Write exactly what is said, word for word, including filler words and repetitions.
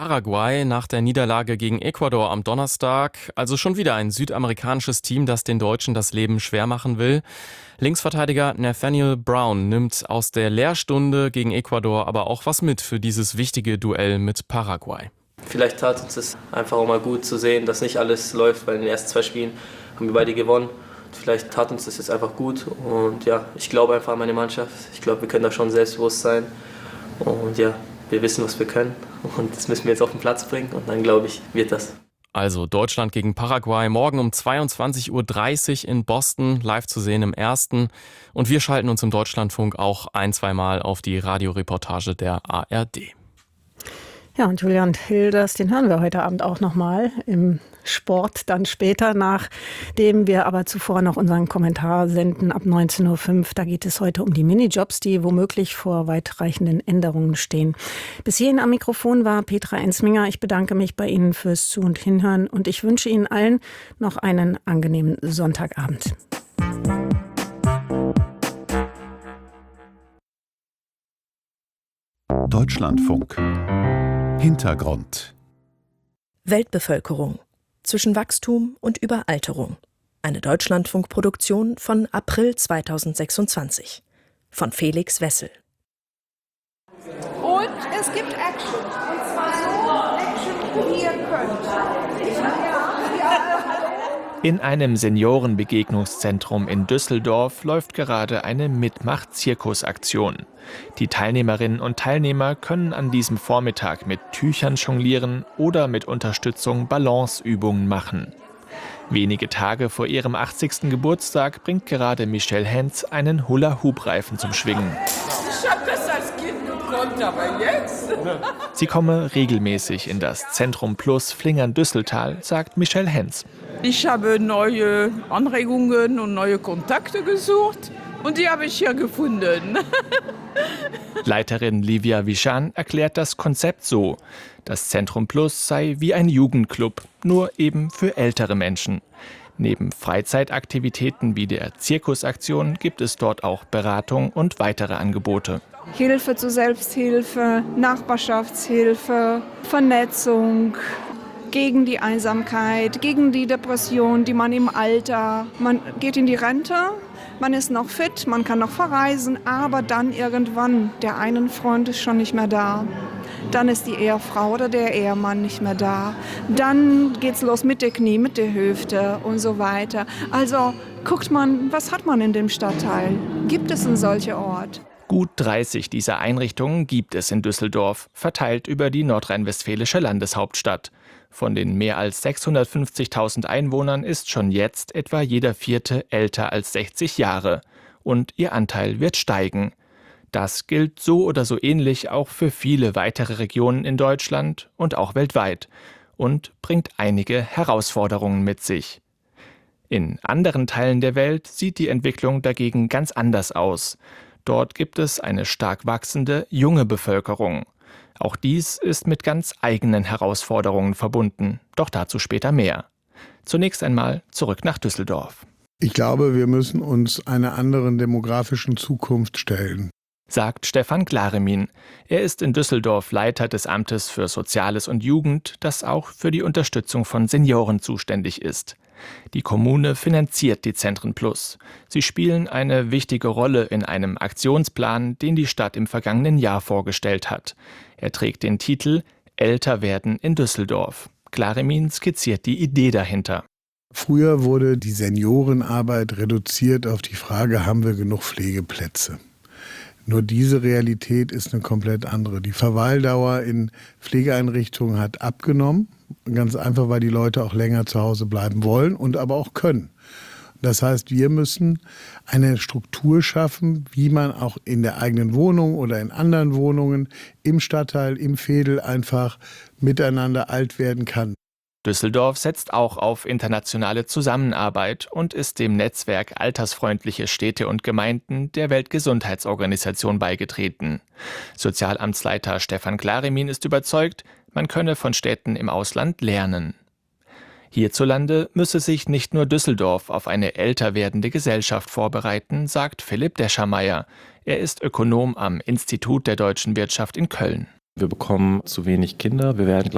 Paraguay nach der Niederlage gegen Ecuador am Donnerstag. Also schon wieder ein südamerikanisches Team, das den Deutschen das Leben schwer machen will. Linksverteidiger Nathaniel Brown nimmt aus der Lehrstunde gegen Ecuador aber auch was mit für dieses wichtige Duell mit Paraguay. Vielleicht tat uns das einfach auch mal gut zu sehen, dass nicht alles läuft, weil in den ersten zwei Spielen haben wir beide gewonnen. Vielleicht tat uns das jetzt einfach gut und ja, ich glaube einfach an meine Mannschaft. Ich glaube, wir können da schon selbstbewusst sein und ja, wir wissen, was wir können und das müssen wir jetzt auf den Platz bringen und dann glaube ich, wird das. Also Deutschland gegen Paraguay morgen um zweiundzwanzig Uhr dreißig in Boston, live zu sehen im Ersten. Und wir schalten uns im Deutschlandfunk auch ein, zweimal auf die Radioreportage der A R D. Ja, und Julian Hilders, den hören wir heute Abend auch nochmal im Sport, dann später, nachdem wir aber zuvor noch unseren Kommentar senden ab neunzehn Uhr fünf. Da geht es heute um die Minijobs, die womöglich vor weitreichenden Änderungen stehen. Bis hierhin am Mikrofon war Petra Ensminger. Ich bedanke mich bei Ihnen fürs Zu- und Hinhören und ich wünsche Ihnen allen noch einen angenehmen Sonntagabend. Deutschlandfunk. Hintergrund. Weltbevölkerung. Zwischen Wachstum und Überalterung. Eine Deutschlandfunk-Produktion von April zweitausendsechsundzwanzig. Von Felix Wessel. Und es gibt Action. Und zwar so Action, wie ihr könnt. Ich, ja, ja. In einem Seniorenbegegnungszentrum in Düsseldorf läuft gerade eine Mitmach-Zirkusaktion. Die Teilnehmerinnen und Teilnehmer können an diesem Vormittag mit Tüchern jonglieren oder mit Unterstützung Balanceübungen machen. Wenige Tage vor ihrem achtzigsten Geburtstag bringt gerade Michelle Henz einen Hula-Hoop-Reifen zum Schwingen. Ich hab das als Kind gekonnt, aber jetzt? Sie komme regelmäßig in das Zentrum Plus Flingern-Düsseltal, sagt Michelle Henz. Ich habe neue Anregungen und neue Kontakte gesucht und die habe ich hier gefunden. Leiterin Livia Vichan erklärt das Konzept so: Das Zentrum Plus sei wie ein Jugendclub, nur eben für ältere Menschen. Neben Freizeitaktivitäten wie der Zirkusaktion gibt es dort auch Beratung und weitere Angebote. Hilfe zur Selbsthilfe, Nachbarschaftshilfe, Vernetzung, gegen die Einsamkeit, gegen die Depression, die man im Alter, man geht in die Rente, man ist noch fit, man kann noch verreisen, aber dann irgendwann, der eine Freund ist schon nicht mehr da. Dann ist die Ehefrau oder der Ehemann nicht mehr da. Dann geht's los mit der Knie, mit der Hüfte und so weiter. Also guckt man, was hat man in dem Stadtteil? Gibt es einen solchen Ort? Gut dreißig dieser Einrichtungen gibt es in Düsseldorf, verteilt über die nordrhein-westfälische Landeshauptstadt. Von den mehr als sechshundertfünfzigtausend Einwohnern ist schon jetzt etwa jeder vierte älter als sechzig Jahre. Und ihr Anteil wird steigen. Das gilt so oder so ähnlich auch für viele weitere Regionen in Deutschland und auch weltweit und bringt einige Herausforderungen mit sich. In anderen Teilen der Welt sieht die Entwicklung dagegen ganz anders aus. Dort gibt es eine stark wachsende junge Bevölkerung. Auch dies ist mit ganz eigenen Herausforderungen verbunden, doch dazu später mehr. Zunächst einmal zurück nach Düsseldorf. Ich glaube, wir müssen uns einer anderen demografischen Zukunft stellen, sagt Stefan Glaremin. Er ist in Düsseldorf Leiter des Amtes für Soziales und Jugend, das auch für die Unterstützung von Senioren zuständig ist. Die Kommune finanziert die Zentren Plus. Sie spielen eine wichtige Rolle in einem Aktionsplan, den die Stadt im vergangenen Jahr vorgestellt hat. Er trägt den Titel »Älter werden in Düsseldorf«. Glaremin skizziert die Idee dahinter. Früher wurde die Seniorenarbeit reduziert auf die Frage, haben wir genug Pflegeplätze? Nur diese Realität ist eine komplett andere. Die Verweildauer in Pflegeeinrichtungen hat abgenommen. Ganz einfach, weil die Leute auch länger zu Hause bleiben wollen und aber auch können. Das heißt, wir müssen eine Struktur schaffen, wie man auch in der eigenen Wohnung oder in anderen Wohnungen im Stadtteil, im Veedel einfach miteinander alt werden kann. Düsseldorf setzt auch auf internationale Zusammenarbeit und ist dem Netzwerk Altersfreundliche Städte und Gemeinden der Weltgesundheitsorganisation beigetreten. Sozialamtsleiter Stefan Glaremin ist überzeugt, man könne von Städten im Ausland lernen. Hierzulande müsse sich nicht nur Düsseldorf auf eine älter werdende Gesellschaft vorbereiten, sagt Philipp Deschermeier. Er ist Ökonom am Institut der deutschen Wirtschaft in Köln. Wir bekommen zu wenig Kinder. Wir werden